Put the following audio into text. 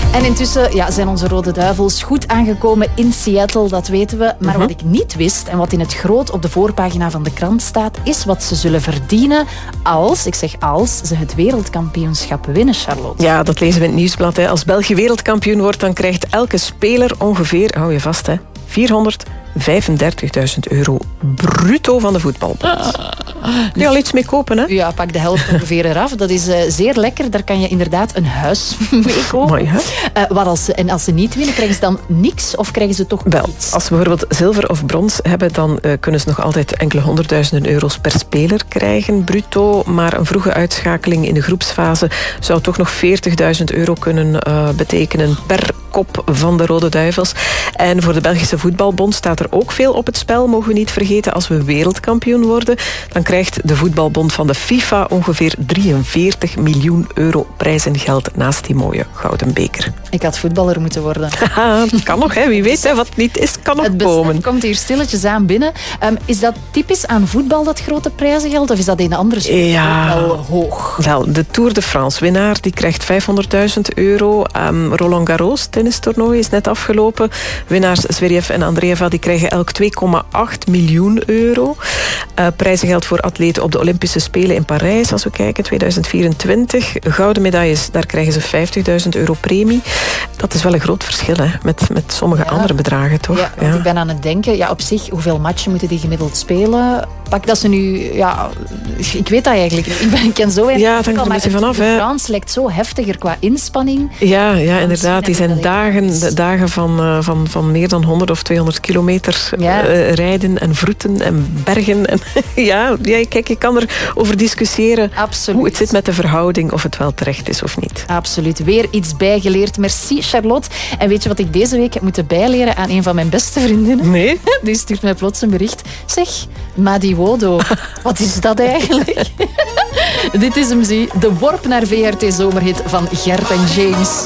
En intussen zijn onze Rode Duivels goed aangekomen in Seattle, dat weten we. Maar wat ik niet wist en wat in het groot op de voorpagina van de krant staat, is wat ze zullen verdienen als ze het wereldkampioenschap winnen, Charlotte. Ja, dat lezen we in het nieuwsblad. Hè. Als België wereldkampioen wordt, dan krijgt elke speler ongeveer, hou je vast, hè, €435.000 bruto van de voetbalbond. Kun je al iets mee kopen, hè? Ja, pak de helft ongeveer eraf. Dat is zeer lekker. Daar kan je inderdaad een huis mee kopen. Mooi, hè? En als ze niet winnen, krijgen ze dan niks of krijgen ze toch iets? Als ze bijvoorbeeld zilver of brons hebben, dan kunnen ze nog altijd enkele €100.000 per speler krijgen, bruto. Maar een vroege uitschakeling in de groepsfase zou toch nog €40.000 kunnen betekenen per kop van de Rode Duivels. En voor de Belgische Voetbalbond staat er ook veel op het spel, mogen we niet vergeten. Als we wereldkampioen worden, dan krijgt de Voetbalbond van de FIFA ongeveer €43 miljoen prijzengeld naast die mooie gouden beker. Ik had voetballer moeten worden. Kan nog, hè? Wie weet, hè? Wat niet is, kan nog komen. Het komt hier stilletjes aan binnen. Is dat typisch aan voetbal, dat grote prijzengeld? Of is dat in andere sporten ook wel hoog? Wel, de Tour de France winnaar die krijgt €500.000. Roland Garros, tennistoernooi, is net afgelopen. Winnaars Zverev en Andreeva die krijgen elk €2,8 miljoen. Prijzengeld voor atleten op de Olympische Spelen in Parijs, als we kijken, 2024. Gouden medailles, daar krijgen ze €50.000 premie. Dat is wel een groot verschil, hè, met sommige andere bedragen, toch? Ja, want ik ben aan het denken, op zich, hoeveel matchen moeten die gemiddeld spelen? Pak dat ze nu, ik weet dat eigenlijk niet. Ik ken zo weinig. Ja, het hangt er een beetje vanaf. De France lijkt zo heftiger qua inspanning. Ja, inderdaad. Die zijn dagen van meer dan 100 of 200 kilometer rijden en vroeten en bergen. En kijk, je kan er over discussiëren. Absoluut. Hoe het zit met de verhouding, of het wel terecht is of niet. Absoluut. Weer iets bijgeleerd. Merci, Charlotte. En weet je wat ik deze week heb moeten bijleren aan een van mijn beste vriendinnen? Nee? Die stuurt mij plots een bericht. Zeg, Madiwodo, wat is dat eigenlijk? Dit is hem, zie. De worp naar VRT Zomerhit van Gert en James.